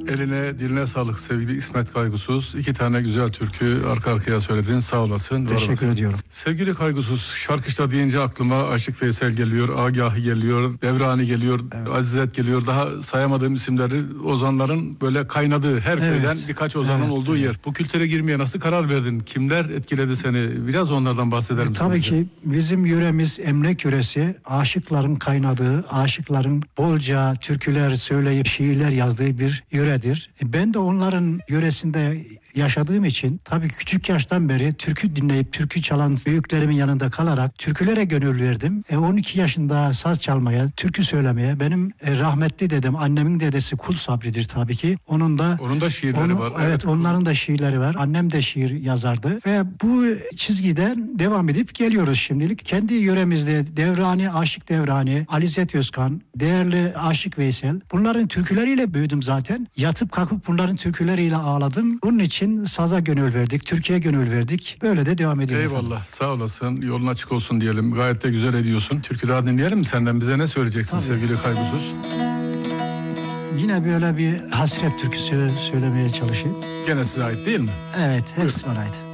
Eline diline sağlık sevgili İsmet Kaygusuz. 2 tane güzel türkü arka arkaya söyledin. Sağ olasın. Teşekkür ediyorum. Sevgili Kaygusuz, şarkışta deyince aklıma Aşık Veysel geliyor, Agahi geliyor, Devrani geliyor, evet. Azizet geliyor. Daha sayamadığım isimleri ozanların böyle kaynadığı, her köyden birkaç ozanın olduğu yer. Bu kültüre girmeye nasıl karar verdin? Kimler etkiledi seni? Biraz onlardan bahseder misin? Tabii ki bizim yöremiz Emlak yöresi, aşıkların kaynadığı, aşıkların bolca türküler söyleyip şiirler yazdığı bir yöredir. Ben de onların yöresinde yaşadığım için tabii küçük yaştan beri türkü dinleyip türkü çalan büyüklerimin yanında kalarak türkülere gönül verdim. 12 yaşında saz çalmaya, türkü söylemeye benim rahmetli dedem, annemin dedesi Kul Sabri'dir tabii ki. Onun da şiirleri var. Evet, onların da şiirleri var. Annem de şiir yazardı ve bu çizgiden devam edip geliyoruz şimdilik. Kendi yöremizde Devrani, Aşık Devrani, Alizet Özkan, değerli Aşık Veysel. Bunların türküleriyle büyüdüm zaten. Yatıp kalkıp bunların türküleriyle ağladım. Bunun için saza gönül verdik, Türkiye'ye gönül verdik. Böyle de devam ediyoruz. Eyvallah, efendim. sağ olasın. Yolun açık olsun diyelim. Gayet de güzel ediyorsun. Türkü daha dinleyelim mi senden? Bize ne söyleyeceksin sevgili Kaygusuz? Yine böyle bir hasret türküsü söylemeye çalışayım. Gene size ait değil mi? Evet, hepsi bana ait.